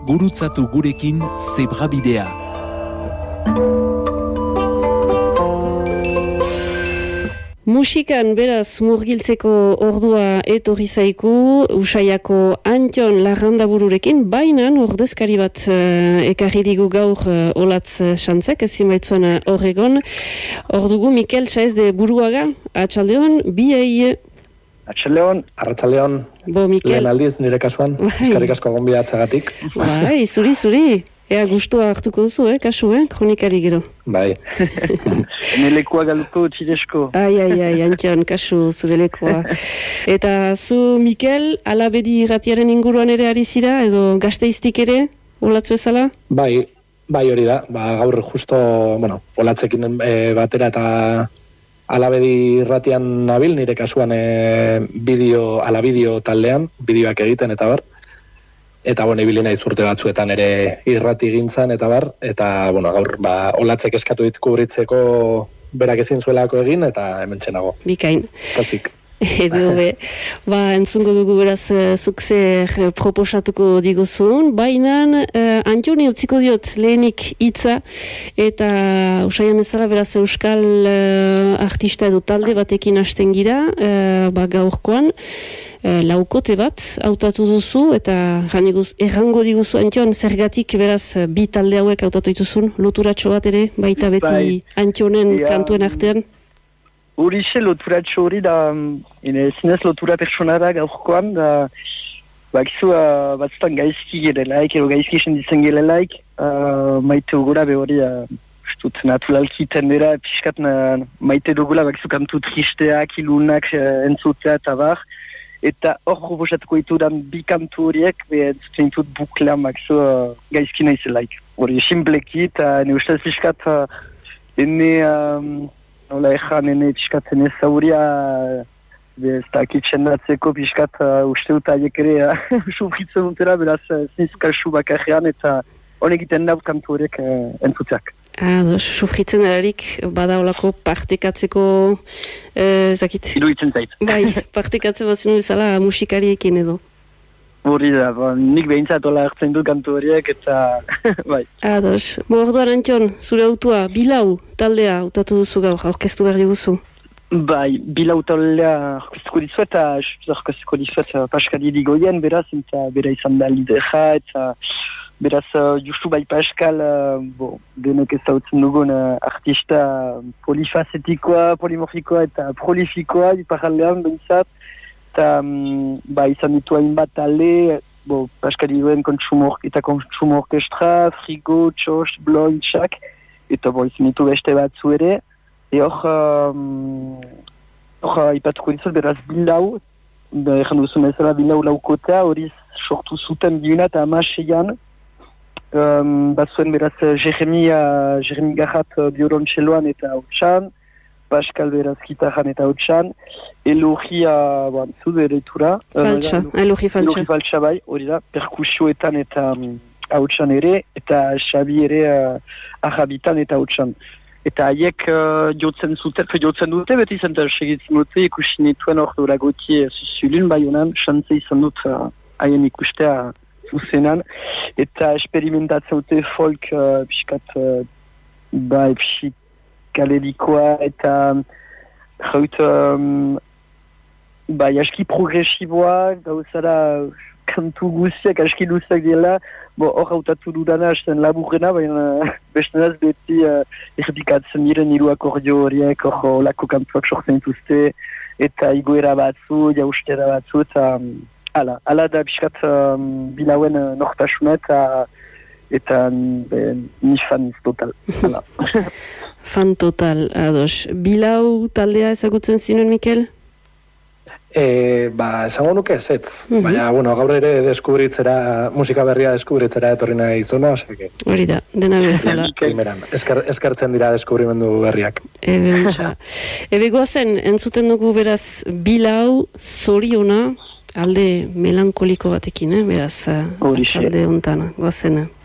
gurutzatu gurekin zebrabidea. Musikan beraz murgiltzeko ordua etorri zaiku Usaiako Antion Larrandabururekin, bainan ordezkari bat ekarri digu gaur Olatz Santzek, ezin baitzuan horregon. Ordugu Mikel Saez de Buruaga, atxaldeon, biei. Atxaldeon, arratxaldeon, lehen aldiz nire kasuan, eskarrik asko gonbidatzagatik. Bai, zuri. Ea gustua hartuko duzu, kasu, kronikari gero. Bai. Hene lekua galuko txidesko. Ai, Antion, kasu, zure lekua. Eta zu, Mikel, Alabedi irratiaren inguruan ere ari zira, edo Gasteiztik ere, Olatz bezala? Bai hori da. Gaur justo, Olatzekin batera eta Alabedi irratian nabil, nire kasuan bideo taldean, bideoak egiten eta bar. Eta, ibili naiz urte batzuetan ere irrati gintzan, eta bar, eta, gaur, Olatzek eskatu dit kubritzeko berak ezin zuelako egin, eta hemen txenago. Bikain. Eskerrik. Edo be, entzungo dugu beraz zuk zer proposatuko diguzun, baina Antioni utziko diot lehenik hitza, eta Usaian bezala beraz euskal artista edo talde batekin hasten gira, gaurkoan, laukote bat hautatu duzu, eta errango diguzu Antion, zergatik beraz bi talde hauek hautatu dituzun, loturatxo bat ere, baita beti Antionen kantuen artean? Horixe loturatxo hori da, zinez lotura personara gaurkoan, da bakizu batzutan gaizki gerelaik, edo gaizki esenditzen gerelaik, maite ugura behori, naturalki tendera, piskat maite dugula bakizu kantu tristeak, ilunak entzutea eta bar, eta hor proposatuko ditudan bi kantu horiek, entzuten ditut buklean bakizu gaizki nahizelaik. Hori simpleki, eta ne ustez piskat, nola ezan, piskat nezauria, ez dakitzen datzeko piskat uste dut aiek ere sufritzen dutera, beraz zinezkasu bakarrean, eta honek iten daut kantu horiek entzuteak. Sufritzen erarik, bada olako partekatzeko, zakit? Iruditzen zait. Bai, partekatzen bat zinu bezala musikariekin edo. Hori da, nik behintzat hola hartzen dut kantu horiek, eta bai. Orduan Antion, zure autua, Bilau taldea hautatu duzu gaur, aurkeztu behar diguzu. Bai, Bilau taldea aurkeztuko dizuet, eta aurkeztuko dizuet Paskal Irigoyen, beraz, eta bera izan da lideja, eta beraz, justu bai Paskal, denek ezagutzen dugun artista polifazetikoa, polimorfikoa eta prolifikoa, iparaldean behintzat, eta izan ditu hainbat talde, Paskal Irigoyen eta kontsumo orkestra, Frigo, Txost, Bloin, Txak, eta izan ditu beste batzu ere, hor ipatuko dizut, beraz Bilau, erran duzun ezala Bilau laukotea, hori sortu zuten biuna eta amaseian, batzuen beraz Jeremy Garrat biolontxeloan eta hautsan, Paskal beraz gitarran eta hautsan, Elogi ereitura. Elogi Faltsa bai, hori da, perkusioetan eta hautsan ere, eta Xabi ere ahabitan eta hautsan. Eta haiek jotzen dute, beti izan da segitzen dute, ikusi nituen hor doragotie zuzulun bai honan, xantze izan dut haien ikustea zuzenan, eta esperimentatzen dute folk piskat psikalerikoa, eta jaut aski progresiboa, gauzara kantu guztiak aski luzak dela, hor hautatu dudana hasten laburrena, baina bestenaz beti erdikatzen diren hiru akordio horiek, hor lako kantuak sortzen dituzte, eta igoera batzu, jaustera batzu, eta ala da biskat Bilauen nortasuna, eta ni fan total. Fan total, ados. Bilau taldea ezagutzen zinuen, Mikel? Esango nuke ez, baina, gaur ere musika berria deskubritzera etorri nahi izuna, osake. Hori da, dena bezala. Eskartzen dira deskubrimendu berriak. Ebe goazen, entzuten dugu beraz Bilau zoriona, alde melankoliko batekin, beraz, alde hontana, goazena.